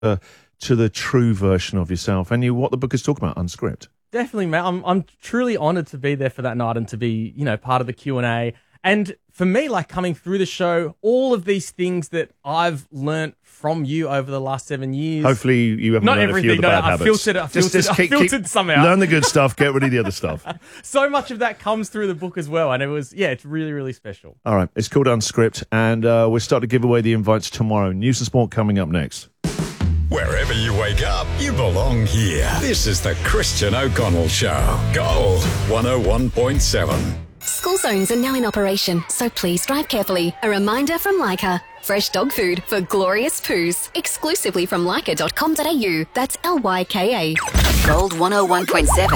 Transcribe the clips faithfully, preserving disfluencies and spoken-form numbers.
uh, to the true version of yourself and you what the book is talking about, Unscript. Definitely, mate. I'm I'm truly honoured to be there for that night and to be, you know, part of the Q and A. And for me, like coming through the show, all of these things that I've learnt from you over the last seven years. Hopefully you haven't Not learned a few of everything, the no, bad I habits. filtered it, I filtered, just, just I keep, filtered keep, somehow. Learn the good stuff, get rid of the other stuff. So much of that comes through the book as well. And it was, yeah, it's really, really special. All right, it's called Unscript, and uh, we'll start to give away the invites tomorrow. News and sport coming up next. Wherever you wake up, you belong here. This is the Christian O'Connell Show. Gold one oh one point seven. School zones are now in operation, so please drive carefully. A reminder from Leica. Fresh dog food for glorious poos. Exclusively from leica dot com dot a u. That's L Y K A. Gold one oh one point seven.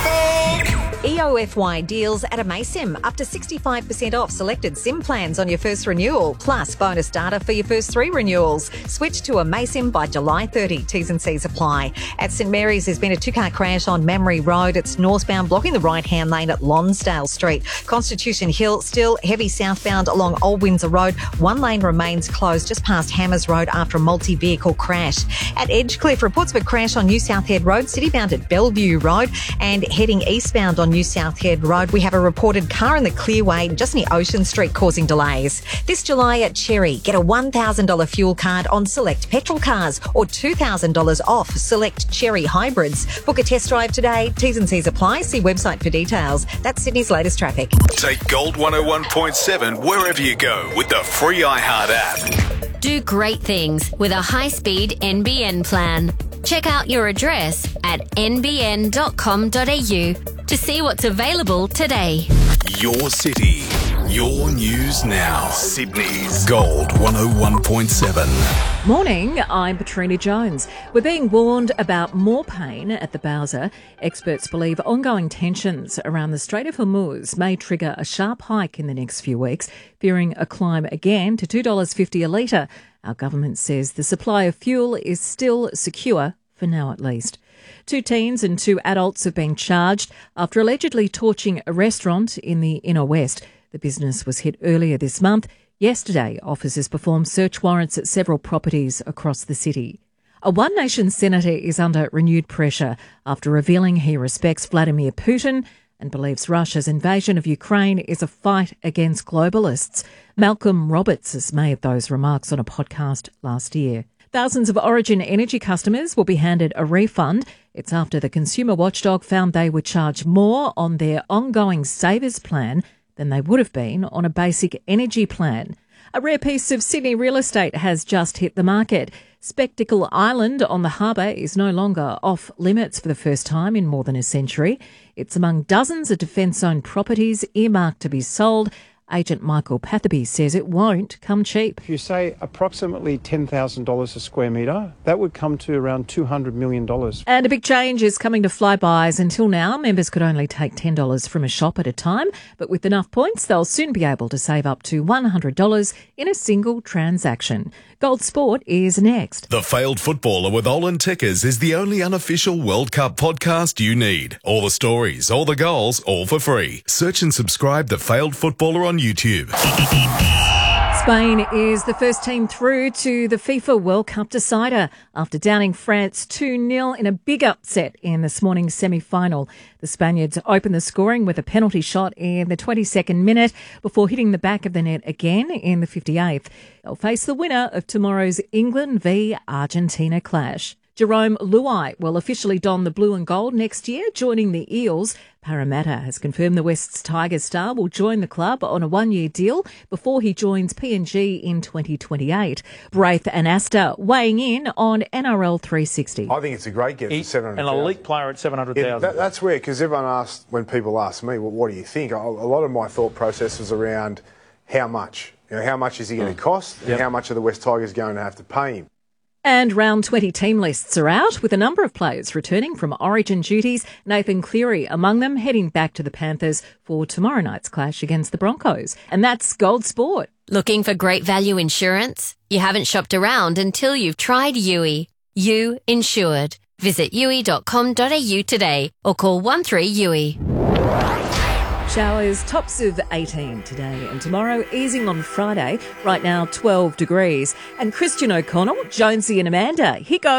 E O F Y deals at Amaysim. Up to sixty-five percent off selected SIM plans on your first renewal. Plus bonus data for your first three renewals. Switch to Amaysim by July thirtieth. T's and C's apply. At St Mary's, there's been a two-car crash on Mamre Road. It's northbound, blocking the right-hand lane at Lonsdale Street. Constitution Hill, still heavy southbound along Old Windsor Road. One lane remains closed just past Hammers Road after a multi-vehicle crash. At Edgecliff, reports of a crash on New South Head Road, citybound at Bellevue Road, and heading eastbound on New South Head Road, we have a reported car in the clearway just near Ocean Street causing delays. This July at Cherry, get a one thousand dollars fuel card on select petrol cars or two thousand dollars off select Cherry hybrids. Book a test drive today. T's and C's apply. See website for details. That's Sydney's latest traffic. Take Gold one oh one point seven wherever you go with the free iHeart app. Do great things with a high-speed N B N plan. Check out your address at n b n dot com dot a u to see what's available today. Your city, your news now. Sydney's Gold one oh one point seven. Morning, I'm Patrina Jones. We're being warned about more pain at the Bowser. Experts believe ongoing tensions around the Strait of Hormuz may trigger a sharp hike in the next few weeks, fearing a climb again to two dollars fifty a litre. Our government says the supply of fuel is still secure, for now at least. Two teens and two adults have been charged after allegedly torching a restaurant in the inner west. The business was hit earlier this month. Yesterday, officers performed search warrants at several properties across the city. A One Nation senator is under renewed pressure after revealing he respects Vladimir Putin and believes Russia's invasion of Ukraine is a fight against globalists. Malcolm Roberts has made those remarks on a podcast last year. Thousands of Origin Energy customers will be handed a refund. It's after the consumer watchdog found they were charged more on their ongoing Savers plan than they would have been on a basic energy plan. A rare piece of Sydney real estate has just hit the market. Spectacle Island on the harbour is no longer off limits for the first time in more than a century. It's among dozens of defence-owned properties earmarked to be sold. Agent Michael Patherby says it won't come cheap. If you say approximately ten thousand dollars a square metre, that would come to around two hundred million dollars. And a big change is coming to Flybys. Until now, members could only take ten dollars from a shop at a time, but with enough points, they'll soon be able to save up to one hundred dollars in a single transaction. Gold Sport is next. The Failed Footballer with Olin Tickers is the only unofficial World Cup podcast you need. All the stories, all the goals, all for free. Search and subscribe The Failed Footballer on YouTube. Spain is the first team through to the FIFA World Cup decider after downing France two nil in a big upset in this morning's semi-final. The Spaniards opened the scoring with a penalty shot in the twenty-second minute before hitting the back of the net again in the fifty-eighth. They'll face the winner of tomorrow's England v Argentina clash. Jerome Luai will officially don the blue and gold next year, joining the Eels. Parramatta has confirmed the West's Tiger star will join the club on a one-year deal before he joins P N G in twenty twenty-eight. Braith and Astor weighing in on N R L three sixty. I think it's a great get for seven hundred thousand. An elite player at seven hundred thousand. Yeah, that, that's where, because everyone asks, when people ask me, well, what do you think? A, a lot of my thought process was around how much. You know, how much is he going to cost, and Yep. how much are the West Tigers going to have to pay him? And round twenty team lists are out, with a number of players returning from Origin duties. Nathan Cleary among them, heading back to the Panthers for tomorrow night's clash against the Broncos. And that's Gold Sport. Looking for great value insurance? You haven't shopped around until you've tried U I. You Insured. Visit u i dot com dot a u today or call one three U I. Showers, tops of eighteen today and tomorrow, easing on Friday. Right now, twelve degrees. And Christian O'Connell, Jonesy and Amanda, here goes.